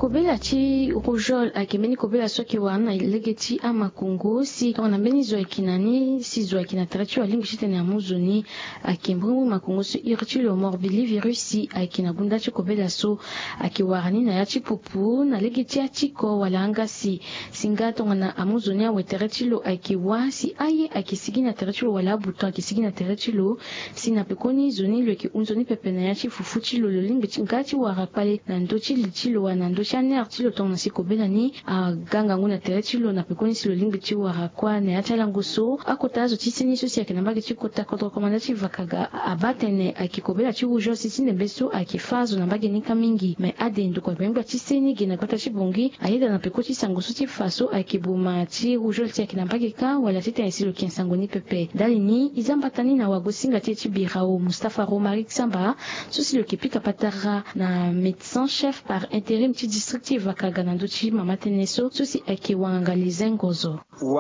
kobela chi rougeole akimeni kobela soki wana legeti amakungu si kama beni zo akinani si zo akina trachu alingi chitene amuzuni akimbungu makungu so irchilo morbili virusi akina gunda chi kobela so akiwarani na yachi pupu na legeti achiko walanga si singato na amuzuni aweterechilo akiwa si aye akisigina terechilo wala buto akisigina terechilo sina pekoni zoni lo ki unzoni pepena yachi fufuchilo lolingi chingati warapale na ndochi lichilo wana ndochi aner chilo tong na sikobela ni ganga nguna tere chilo na pekoni silo limbi chi warakwa ne achala nguso akotazo chisini so siya kinambaki chikota kodro komanda chi vakaga abatene akikobela chi ujo sisine beso akifazo na mbagi nika mingi me ade nduko bengwa chisini gina kota chibongi aida na pekoti sanguso chi faso akibuma chi ujo tia kinambaki ka wala tete isilo kinsangoni pepe dalini izambatani na wagosinga chi birao Mustafa Romari Samba so silo kipika patara na médecin chef par intérim ci districtive vakaga na ndochi mama teneso susi ake wanganga lezen ngozo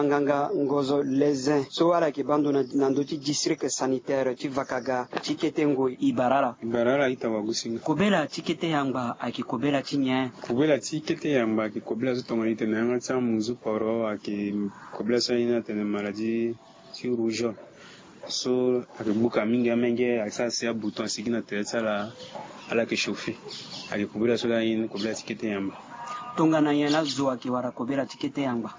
lezen so wala ke bando na ndochi district sanitaire ci vakaga ci ketengo ibarara itawa gusinga kobela ci kete yamba ake kobela ci nya kobela ci kete yamba ake kobela so tonga ite na nga tsa muzu poro ake kobela so ina tene maladie ci rougeole so ake buka mingi amenge aksa sia bouton sigina tetsala ala ke chauffer ake kobela so la yin kobela tikete yamba tonga na yana zo ake wara kobela tikete yamba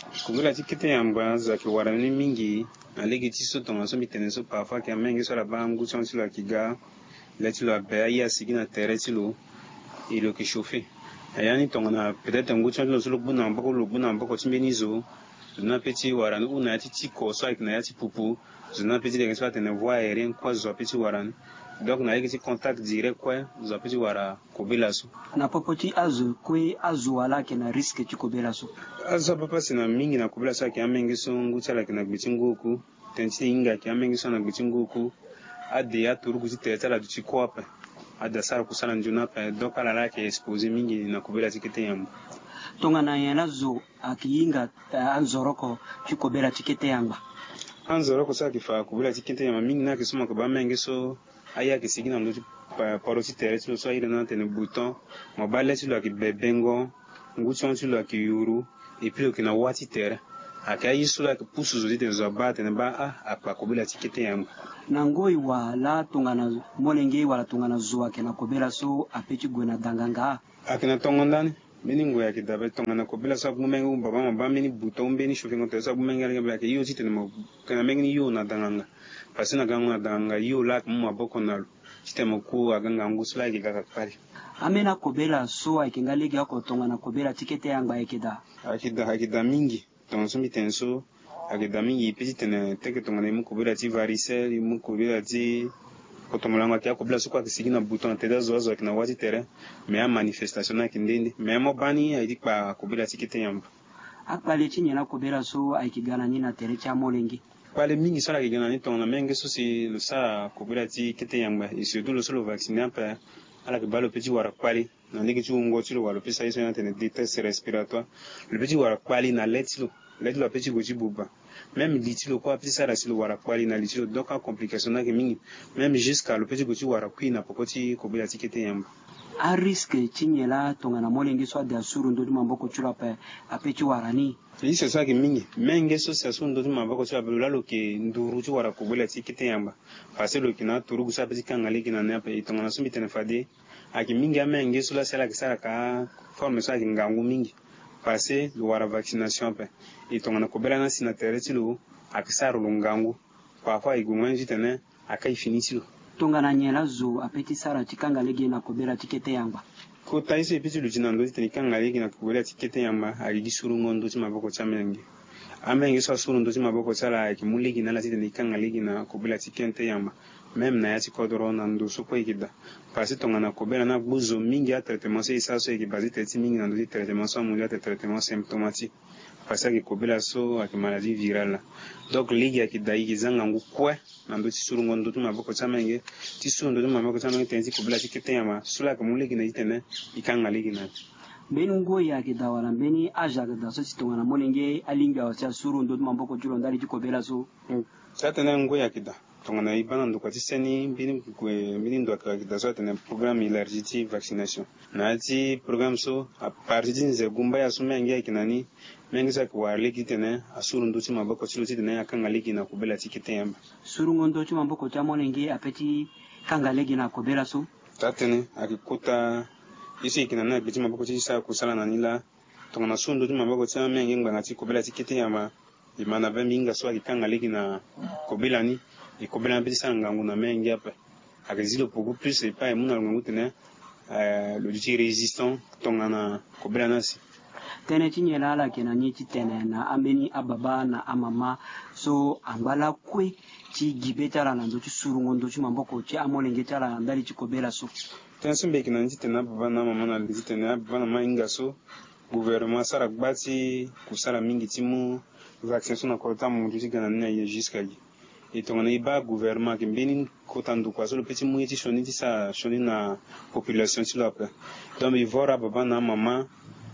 za ke wara ni mingi alege ti so tonga so mitene so parfois ke amenge so la bangu chansi la kiga la ti lo ba ya sigina teretsilo ilo ke chauffer ayani tonga na peut-être ngu chansi lo so lo buna mboko timbeni zo na petit wara no na ti ko so ak na ti pupu na petit de so tene voie aérienne quoi zo petit wara donc na yeki contact direct quoi zo petit wara kobela so na popoti azu wala ke na risque ti kobela so azu papa sina mingi na kobela so ke amengi so ngutala ke na gbitingoku tenti inga ke amengi so na gbitingoku ade ya turuku ti tetala du ti kope ada sara kusala njuna pe donc ala la ke exposé mingi na kobela tikete yamba tonga na yana zo akiyinga anzoroko ti kobela tikete yamba anzoroko sa ki fa kobela tikete yamba mingi na ke suma ko ba mengi so aya ke sigina ndo paro ti tere ti lo so ayiri na tene bouton mo ba le ti lo ki bebengo ngution ti lo ki yuru et puis lo ki na wa ti tere aka yi so la ke pusu zo ti tene zo ba tene ba apa kobela tikete yamba na ngoi wala tongana molenge wala tongana zo ake na kobela so apeti gwena danganga akina tongondani mini ngoya ki dabe tongana kobela sa bumenga baba maba mini bouton beni shofi ngoto sa bumenga ga ke yo ti tene mo kana mengi yo na danganga pasina ganga danganga yo la mu maboko nalo temo ku aganga ngusula ki ga pali amena kobela so akingalege ako tongana kobela tikete yanga akida mingi tonso mitenso akida mingi peti tene teke tongana mu kobela ti varicelle mu kobela ti kotomolanga ki akobela so kwa kisigina bouton teda zo akina wati tere me a manifestation na kindende me mo bani aidi pa kobela tikete yamba akpale ti nyena kobela so aikigana ni na tere cha molengi pale mingi so la kigana ni tongana menge so si lo sa kobela tikete yamba et surtout lo so lo vacciner pa ala ke balo petit wara pali na ndiki ti ungo ti lo walo pesa iso na tene détresse respiratoire le petit wara pali na letilo petit goji buba même litilo quoi petit ça la si lo wara pali na litilo donc en complication na ke mingi même jusqu'à le petit goji wara kui na pokoti kobela tikete yamba a risque ti nyela tongana molengi so da suru ndo mamboko chula pa apeti warani c'est ça ke mingi menge so sa suru ndo mamboko chula ba lo ke nduru ti wara kobela tikete yamba parce lo kina turu sa petit kangale kina na pa tongana so mitene fade aki mingi amenge so la sala ke sala ka forme so aki ngangu mingi parce lo wara vaccination pa tongana kobela na sinatere ti lo akisaro lo ngangu parfois igunga ti tene akai finitilo tongana nyela zo apeti sara tikanga legi na kobela tikete yamba ko taise epiti lujina ndo tini kanga legi na kobela tikete yamba aligi suru ngondo ti maboko ti amenge amenge so suru ndo ti maboko ti ala ayeke mu legi na ala ti tene kanga legi na kobela tikete yamba même na ya ti kodro na ndo so kue yeke da parce tongana kobela na gbu zo mingi a traitement so e sara so yeke base tere ti mingi na ndo ti traitement so amû ate traitement symptomatique parce ayeke kobela so ayeke maladie virale la donc legi ayeke da yeke za ngangu kue na ndo ti suru ngondo ti maboko ti amenge ti suru ndo ti maboko ti amenge tene ti kobela tikete yamba so la ayeke mu legi na ti tene e kanga legi na ti mbeni ngoi ayeke da wala mbeni age ayeke da so si tongana molenge alingi awa ti asuru ndo ti maboko ti lo ndali ti kobela so sa tene ngoi ayeke da tongana ibana ndo kwa tiseni mbini ndo akitaso tene programme élargi vaccination nati programme so a partir de gumba ya sumengi ya kinani mengi sa kwa leki tene asuru ndo tima bako chilo tene akanga leki na kubela tikete yamba suru ngondo chuma bako chamo nengi apeti kanga leki na kubela so tatene akikuta isi kinana bitima bako chisa kusala nanila tongana suru ndo tima bako chama mengi ngba ngati kubela tikete yamba imana ba minga so akanga leki na kubela ni ikobela mpesa ngangu na mengi hapa akazilo beaucoup plus et pas muna ngangu tene le duty résistant tongana kobela nasi tene chinyela ala kenani chitene na ameni ababa na amama so ambala kwe chi gibetala na ndo chisuru ngondo chimamboko chi amolenge tala ndali chikobela so tene simbe kinani chitene ababa na mama na chitene ababa na mainga so gouvernement sara gbati kusala mingi timu vaccination na kota mu tutigana na jusqu'à et tongana iba gouvernement kimbeni kotandu kwa so le petit mouye ti shoni na population ti lope donc ivora baba na mama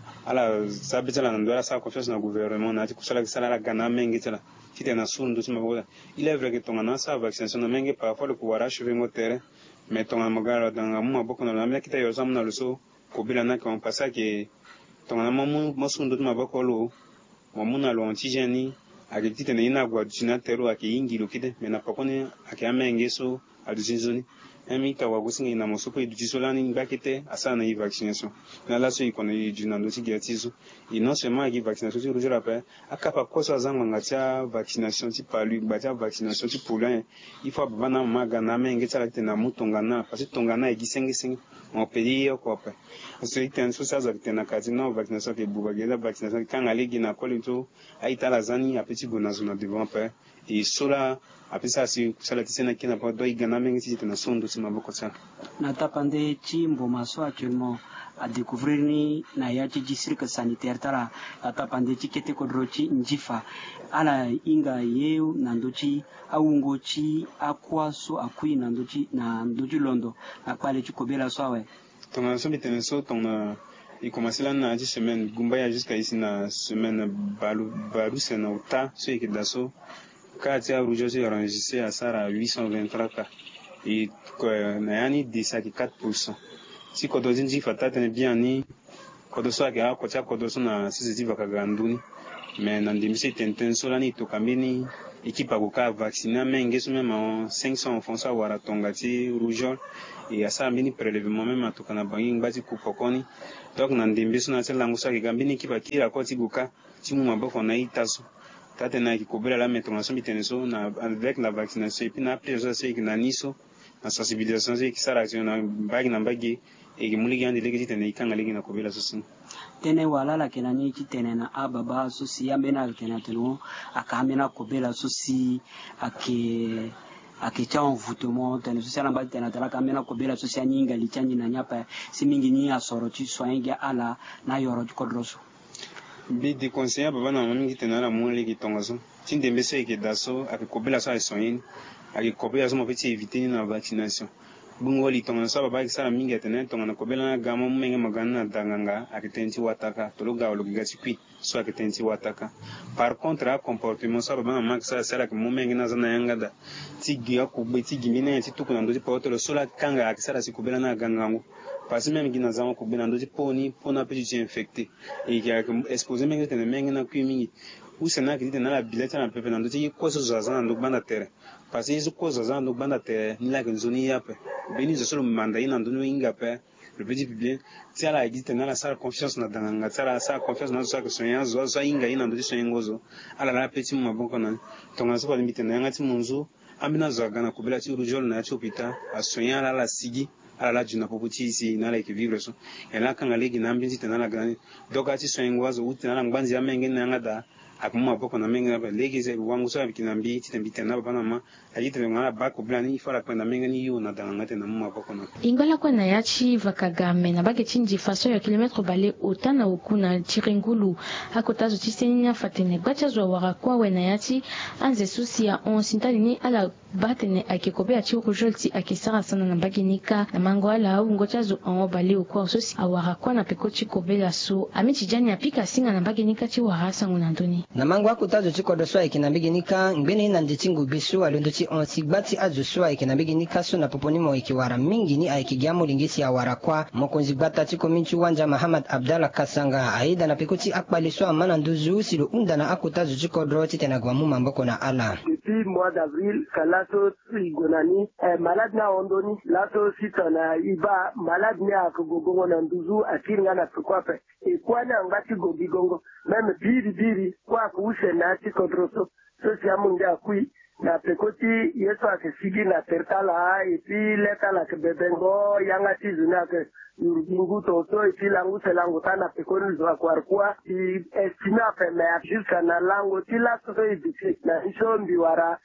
ala sabitala na ndola sa confiance na gouvernement na ti kusala la gana mengi tala kite na sundu ti mabola il est vrai que tongana sa vaccination na mengi parfois le pouvoir achever mo terrain mais tongana magara danga mu maboko na la kita yo zamna lo so ko bila na ko passa que tongana mo sundu ti maboko lo mo na lo antigène akitite na ina gwa dina tero akiingi lokide mena pakone akiamenge so aduzinzoni emi ka wagusinga na mosopo idujisolani ngakite asa na vaccination na la so ikona iduna ndo tigatizo et non seulement qui vaccination ti rujura pa akapa koso azanga ngatia vaccination ti palu batia vaccination ti poulain il faut bana maga na menge tsala tena mutongana parce que tongana egisengi on paye ko pa parce que ten so sa tena katina vaccination ke bubagela vaccination kanga legi na kolito aitala zani apeti bona zona devant pa et cela apesa si kusala tisena kina pa do igana mengi ti tena sondo ti maboko tsala na tapande chi mboma so actuellement à découvrir ni na ya ci district sanitaire tara tapande ci kete ko drochi njifa ala inga yeu na ndochi aungo ci akwaso akui na ndochi londo na pale ci kobela so awe tona so bitene so tona il commençait là na 10 semaines gumba jusqu'à ici na semaine balu sena uta so ikidaso kati ya rujo se enregistré à Sara 823 cas et nayani 10,4%. Si kodozi njifa tatene bien ni kodoso ake kocha kodoso na sisi vakaganduni mais na ndimise tenten sola ni tokambini équipe akoka vacciner menge so même 500 enfants wara tongati rougeole et asa mbini prélèvement même atokana bangi ngati kupokoni donc na ndimbiso na tselango so ake gambini équipe akira ko tiguka timu maboko na itaso tatena kikobela la métonation biteneso na avec la vaccination et puis na plusieurs c'est que na niso na sensibilisation c'est que ça action na bagi et muligi andi legi tene ikanga legi na kobela sosin tene wala la kenani tene na ababa so si amena tene teno akamena kobela so si ake cha envoûtement tene so sala mbali tene tala kamena kobela so si anyinga lichanji na nyapa si mingi ni asoro ti soinga ala na yoro ti kodroso bi di conseiller baba na mingi tene ala mo legi tongaso tinde mbese ke daso ake kobela so soin ake kobela so mo petit éviter na vaccination bungoli tongana saba ba kisala mingi atene tongana kobela na gamo menge magana danganga akitenti wataka toluga oluga sikwi so akitenti wataka par contre a comportement saba ba maksa sala ke menge na zana yanga da tigi akubwe tigi mine ti tukuna ndo ti potolo sola kanga akisala sikobela na gangango parce même gina zama kobela ndo ti pona petit infecté et qui a exposé menge tene menge na kwi mingi usena kiti na la bileta na pepe na ndo ti koso zazana ndo banda terre parce que koso zazana ndo banda terre ni la nzoni yape beni zo solo manda ina ndo inga pe le petit public ti ala existe na la sa confiance na danganga tsala sa confiance na so ka sonya zo inga ina ndo ti sonya ngozo ala la petit maboko na tonga so pa limite na ngati munzu amina zo gana kubela ti rujol na ti hôpital a sonya la sigi ala la juna popoti ici na la ki vivre so et là quand legi na mbinzi tena la gani doka ti sonya ngozo utina la ngbanzi amenge na ngada akuma boko na menga ba legeze wangu so bikinambi titembite na bana ma ayite ngala ba ko blani fara kwenda menga ni yo na danga ngate na muma boko na ingala kwa na yachi vakagame na bage chinji faso ya kilometre bale otana okuna chiringulu akotazo tisenya fatene bacha zwa wara kwa we na yachi anze susi ya on sintalini ala batene akikobe achi rujolti akisara sana na bage nika na mango ala ngochazo on bale okwa susi awara kwa na pekochi kobela so amichi jani apika singa na bage nika chi wara sangu na ndoni na mangu akutazo chikodo swa ikinambiginika ngbeni na ndichingu bisu aliondochi onsigbati azu swa ikinambiginika so na poponimo ikiwara mingi ni aikigiamu lingisi ya warakwa mokonzi gbata chiko minchu wanja Mahamad Abdallah Kasanga aida na pikuti akbali swa mana nduzu silo unda na akutazo chikodo titena gwamu mamboko na ala. Depuis mois d'avril, kalaso igonani malade na ondoni lato sita na iba malade ni akugogongo na nduzu akiringa na tukwape ikwana ngati gobigongo meme biri kwa kuuse na chikodroso so siamungi akui na pekoti yeso akisigi na tertala epi letala kebebengo yanga tizuna ke Yurgingu toto iti langu selangu tana pekoni zwa kwarkua estima peme jusqu'à na lango tila toto ibiti na iso mbiwara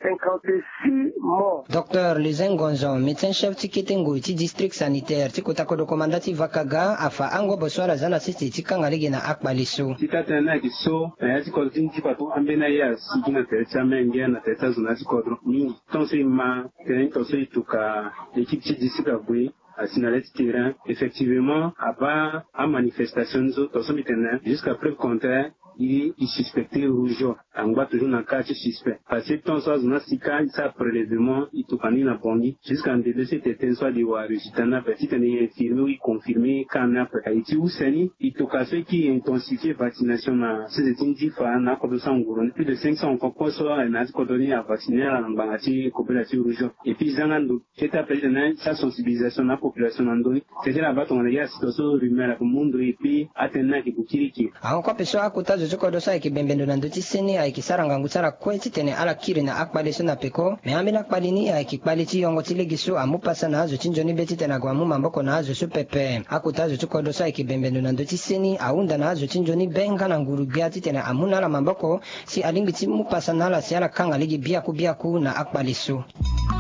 56 morts. Dr. Luzengonzo, médecin chef tikitengo iti district sanitaire tikotako dokomandati vakaga afa ango boswara zana sisi tikangaligi na akbalisu. Tikatana kiso ya tikotin tipatu ambena ya sigina tercha menge na tercha zuna tikodro mingi. Tonse ma tenen tonse ituka l'équipe tidisika bwe asinaleti terrain effectivement aba a manifestation zo to somitena jusqu'à preuve contraire il suspecté rougeau angba toujours na cas suspect parce que ton soit na sika ça prélèvement il tokani na bongi jusqu'à en décès c'était soit di wa résultat petit ne infirmé ou confirmé kana pa iti usani il tokaso qui intensifier vaccination na ces études fa na ko de sanguru plus de 500 encore soit na ko donner à vacciner na bangati coopérative rougeau et puis zanando kita président sa sensibilisation na population ndoni c'était la bato na ya situation rumeur au monde et puis atena ki bukiriki encore peso akutazo chikodo sa ikibembendo na nduti seni aikisaranga ngutsara kweti tene ala kiri na akbaliso na peko meamina akbalini aikikbaliti yongo tilegiso amupasa na azo chinjoni beti tena gwamu mamboko na azo supepe akutazo chikodo sa ikibembendo na nduti seni aunda na azo chinjoni benga na nguru biati tena amuna la mamboko si alingiti mupasa na ala siala kanga ligi biaku na akbaliso.